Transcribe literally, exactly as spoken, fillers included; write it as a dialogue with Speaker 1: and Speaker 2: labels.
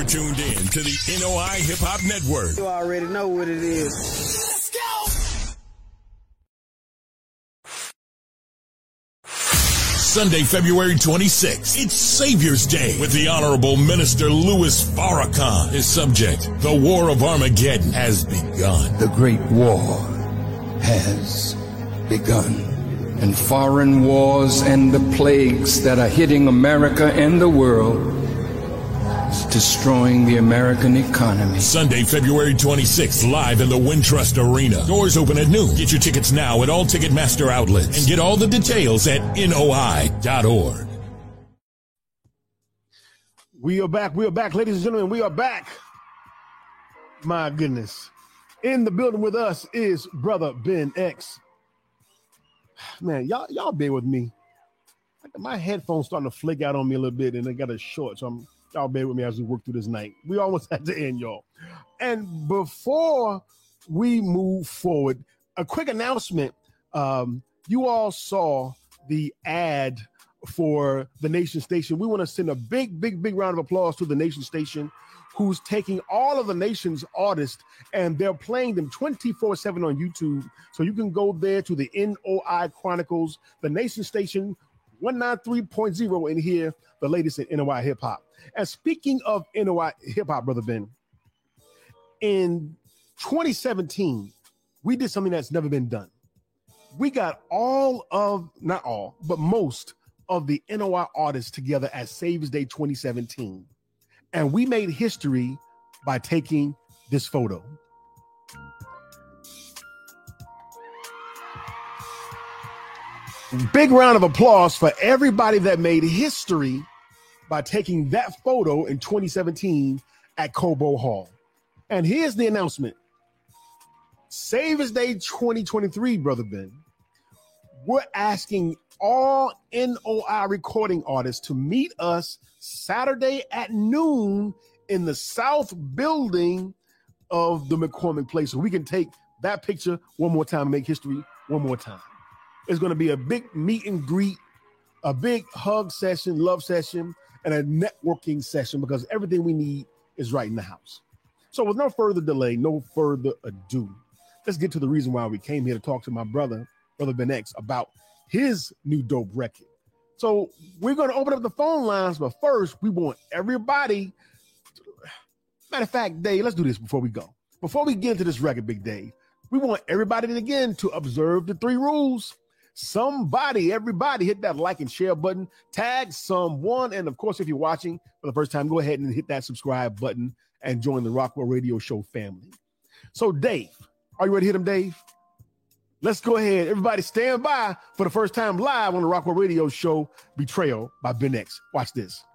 Speaker 1: You're tuned in to the N O I Hip Hop Network.
Speaker 2: You already know what it is. Let's go!
Speaker 1: Sunday, February twenty-sixth. It's Savior's Day with the Honorable Minister Louis Farrakhan. His subject, the War of Armageddon, has begun.
Speaker 3: The Great War has begun. And foreign wars and the plagues that are hitting America and the world is destroying the American economy.
Speaker 1: Sunday, February twenty-sixth, live in the Wintrust Arena. Doors open at noon. Get your tickets now at all Ticketmaster outlets and get all the details at N O I dot org.
Speaker 4: We are back. We are back, ladies and gentlemen. We are back. My goodness. In the building with us is Brother Ben X. Man, y'all, y'all bear with me. My headphones starting to flake out on me a little bit, and they got a short, so I'm y'all bear with me as we work through this night. We almost at the end, y'all. And before we move forward, a quick announcement. Um, you all saw the ad for the Nation Station. We want to send a big, big, big round of applause to the Nation Station, who's taking all of the nation's artists and they're playing them twenty-four seven on YouTube. So you can go there to the N O I Chronicles, the Nation Station one ninety-three point oh, and hear the latest in N O I hip hop. And speaking of N O I hip hop, Brother Ben, in twenty seventeen, we did something that's never been done. We got all of, not all, but most of the N O I artists together at Savior's Day twenty seventeen. And we made history by taking this photo. Big round of applause for everybody that made history by taking that photo in twenty seventeen at Cobo Hall. And here's the announcement. Savior's Day twenty twenty-three, Brother Ben, we're asking all N O I recording artists to meet us Saturday at noon in the South Building of the McCormick Place, so we can take that picture one more time and make history one more time. It's going to be a big meet and greet, a big hug session, love session, and a networking session, because everything we need is right in the house. So with no further delay, no further ado, let's get to the reason why we came here to talk to my brother, Brother Ben X, about his new dope record. So we're going to open up the phone lines, but first we want everybody. Matter of fact, Dave, let's do this before we go. Before we get into this record, Big Dave, we want everybody to, again to observe the three rules. Somebody, everybody hit that like and share button, tag someone. And of course, if you're watching for the first time, go ahead and hit that subscribe button and join the Rockwell Radio Show family. So Dave, are you ready to hit him, Dave? Let's go ahead. Everybody stand by for the first time live on the Rockwell Radio Show, Betrayal by Ben X. Watch this.